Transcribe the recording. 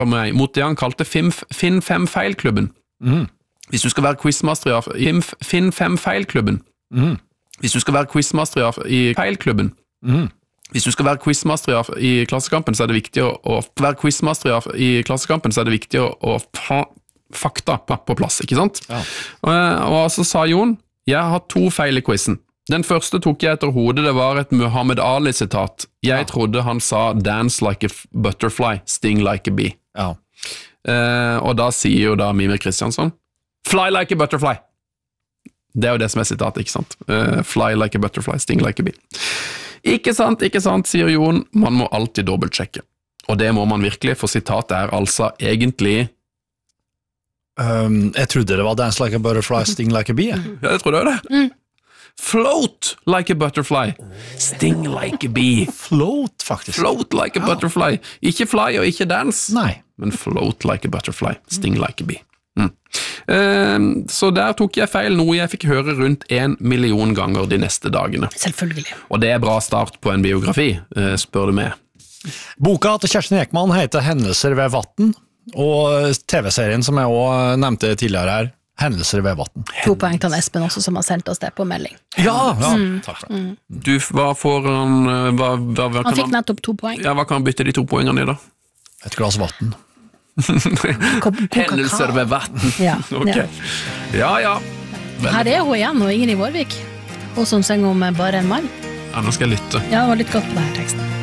meg mot det han kalte Finn 5 feil-klubben. Hvis du skal være quizmaster i Finn 5 feil-klubben. Hvis du skal være quizmaster i feil-klubben. Hvis du skal være quizmaster i Klassekampen, så er det viktig å være quizmaster i Klassekampen, så er det viktig å ha fakta på plass, ikke sant? Ja. Og så sa Jon, jeg har 2 feil i quizen. Den første tok jeg etter hodet, det var et Muhammad Ali-sitat. Jeg trodde han sa dance like a butterfly, sting like a bee. Ja. Og da sier jo da Mimir Kristiansson, fly like a butterfly. Det er jo det som er sitatet, ikke sant? Fly like a butterfly, sting like a bee. Ikke sant, sier Jon, man må alltid dobbeltsjekke. Og det må man virkelig, for sitatet er altså egentlig... jeg trodde det var dance like a butterfly, sting like a bee. Ja, jeg trodde det. Float like a butterfly, sting like a bee. Float, faktisk. Float like a butterfly. Ikke fly og ikke dance. Nei. Men float like a butterfly, sting like a bee. Så der tok jeg feil, noe jeg fikk høre rundt 1 million ganger de neste dagene. Selvfølgelig. Og det er bra start på en biografi, spør du meg. Boka til Kjersten Ekman heter Hendelser ved vatten, og TV-serien som jeg også nevnte tidligere her, Hendelser ved vatten. 2 poeng til Espen også, som har sendt oss det på melding. Ja, takk for det. Hva får han? Han fikk nettopp 2 poeng. Ja, hva kan han bytte de 2 poengene i da? Et glass vatten. Hendelser ved vatten. Ja. Ok. Ja. Her er hun igjen, og Ingrid Vårvik. Hun som synger om bare en mann. Ja, nå skal jeg lytte. Ja, det var litt godt på denne teksten.